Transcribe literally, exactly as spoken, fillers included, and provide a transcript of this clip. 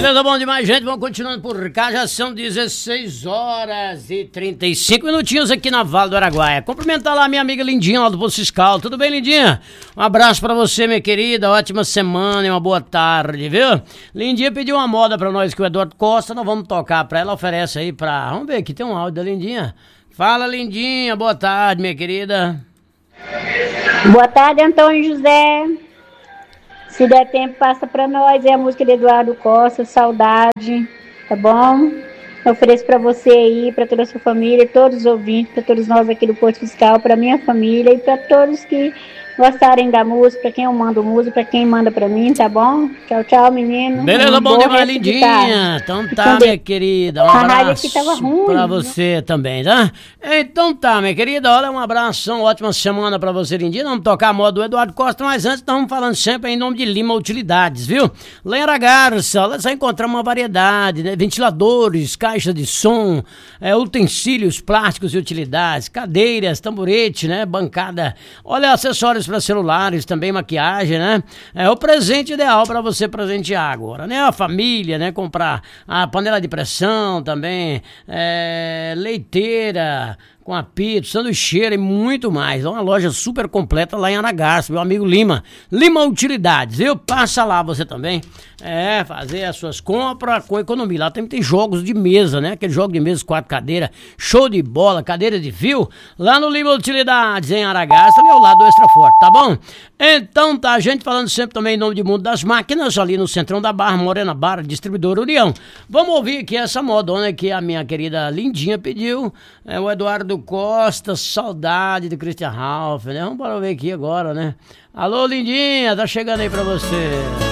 Beleza, bom demais, gente. Vamos continuando por cá. Já são dezesseis horas e trinta e cinco minutinhos aqui na Vale do Araguaia. Cumprimentar lá minha amiga Lindinha lá do Poço Fiscal. Tudo bem, Lindinha? Um abraço pra você, minha querida. Ótima semana e uma boa tarde, viu? Lindinha pediu uma moda pra nós que o Eduardo Costa. Nós vamos tocar pra ela. Oferece aí pra... Vamos ver, aqui tem um áudio da Lindinha. Fala, Lindinha. Boa tarde, minha querida. Boa tarde, Antônio José. Se der tempo, passa pra nós. É a música de Eduardo Costa, Saudade, tá bom? Eu ofereço pra você aí, pra toda a sua família, todos os ouvintes, pra todos nós aqui do Poço Fiscal, pra minha família e pra todos que gostarem da música, pra quem eu mando música, pra quem manda pra mim, tá bom? Tchau, tchau, menino. Beleza, um bom demais, Lindinha. Então tá, minha querida. Um abraço pra você também, tá? Então tá, minha querida. Olha, um abraço, uma ótima semana pra você, Lindinha. Vamos tocar a moda do Eduardo Costa, mas antes estamos falando sempre em nome de Lima Utilidades, viu? Lá em Aragarça, lá você vai encontrar uma variedade, né? Ventiladores, caixa de som, é, utensílios plásticos e utilidades, cadeiras, tamborete, né? Bancada. Olha, acessórios para celulares, também maquiagem, né? É o presente ideal para você presentear agora, né? A família, né? Comprar a panela de pressão também, é, leiteira com apito, sanduicheira e muito mais. É uma loja super completa lá em Aragarça, meu amigo Lima. Lima Utilidades, viu? Passa lá você também. É, fazer as suas compras com economia. Lá também tem jogos de mesa, né? Aquele jogo de mesa, quatro cadeiras, show de bola, cadeira de fio. Lá no Lima Utilidades, em Aragarça, ali ao lado do Extra Forte, tá bom? Então tá, a gente falando sempre também em nome de Mundo das Máquinas, ali no Centrão da Barra, Morena Barra, Distribuidor União. Vamos ouvir aqui essa modona que a minha querida Lindinha pediu. É o Eduardo Costa, Saudade do Christian Ralph, né? Vamos para ver aqui agora, né? Alô, Lindinha, tá chegando aí pra você.